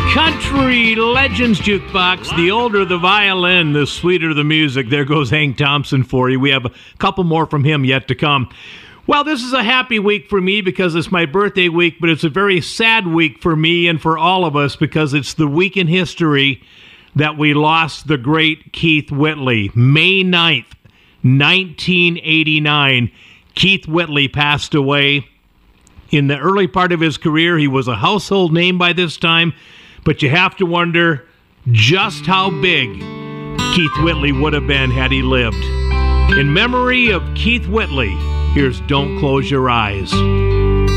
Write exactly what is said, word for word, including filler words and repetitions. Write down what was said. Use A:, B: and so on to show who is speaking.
A: Country Legends Jukebox. The older the violin, the sweeter the music. There goes Hank Thompson for you. We have a couple more from him yet to come. Well, this is a happy week for me because it's my birthday week, but it's a very sad week for me and for all of us because it's the week in history that we lost the great Keith Whitley. May ninth, nineteen eighty-nine, Keith Whitley passed away. In the early part of his career, he was a household name by this time, but you have to wonder just how big Keith Whitley would have been had he lived. In memory of Keith Whitley, here's Don't Close Your Eyes.